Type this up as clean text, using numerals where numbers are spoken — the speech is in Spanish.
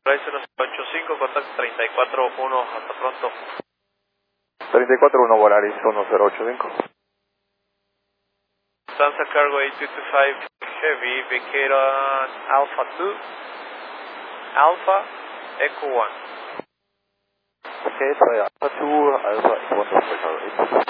085, contacto 341, hasta pronto. 341 Volaris 1085. Lufthansa Cargo 8225 Heavy, vacate on Alpha 2, Alpha Echo 1. Okay, sorry, Alpha 2, Alpha 1,